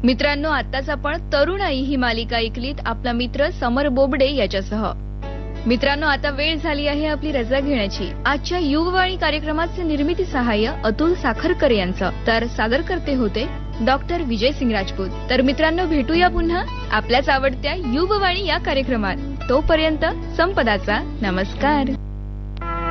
मित्रांनो, आताच आपण तरुण आई ही मालिका ऐकलीत आपला मित्र समर बोबडे याच्यासह. मित्रांनो, आता वेळ झाली आहे आपली रजा घेण्याची. आजच्या युववाणी कार्यक्रमाचे निर्मिती सहाय्य अतुल साखरकर यांचं, तर सादर करते होते डॉक्टर विजय सिंग राजपूत. तर मित्रांनो, भेटूया पुन्हा आपल्याच आवडत्या युववाणी या कार्यक्रमात. तोपर्यंत संपदाचा नमस्कार.